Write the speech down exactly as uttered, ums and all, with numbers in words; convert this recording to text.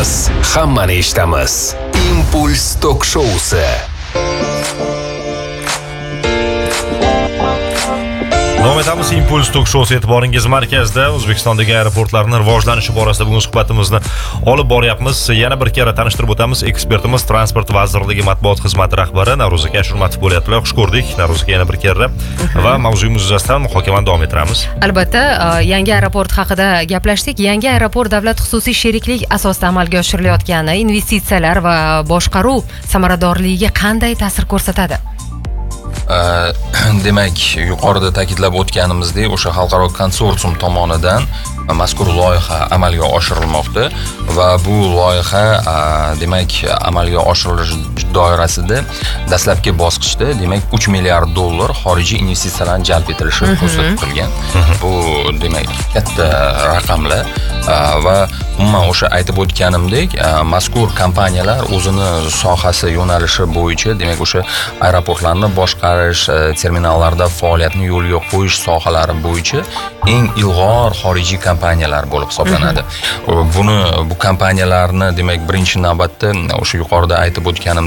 Biz hammani eshitamiz. Impuls tok shousi. Davom etamiz. Impuls tok shousi e'tiboringiz markazida. O'zbekistondagi aeroportlarning rivojlanishi borasida bugun suhbatimizni olib boryapmiz. Yana bir karra tanishtirib o'tamiz. Ekspertimiz Transport vazirligi matbuot xizmati rahbari Navro'z aka Ashurmatov bo'lyaptilar. Xush ko'rdik. Navro'z aka yana bir karra va mavzuyimiz yuzasidan muhokamani davom ettiramiz. Albatta, yangi aeroport haqida gaplashdik. Yangi aeroport davlat xususiy sheriklik asosida amalga oshirilayotgani, investitsiyalar va boshqaruv samaradorligiga qanday ta'sir ko'rsatadi? Demak, yuqorida ta'kidlab o'tganimizdek, o'sha xalqaro konsorsium tomonidan mazkur loyiha amalga oshirilmoqda va bu loyiha demak amalga oshirilish doirasida dastlabki bosqichda demak uch milliard dollar xorijiy investitsiyalarni jalb etilishi ko'zda tutilgan. Bu demak katta raqamlar va umuman o'sha aytib o'tganimdek, mazkur kompaniyalar o'zini sohasi yo'nalishi bo'yicha demak o'sha aeroportlarni boshqarish, terminallarda faoliyatni yo'lga qo'yish sohalari bo'yicha eng ilg'or xorijiy kompaniyalar bo'lib hisoblanadi. Buni bu kompaniyalarni demak birinchi navbatda o'sha yuqorida aytib o'tganim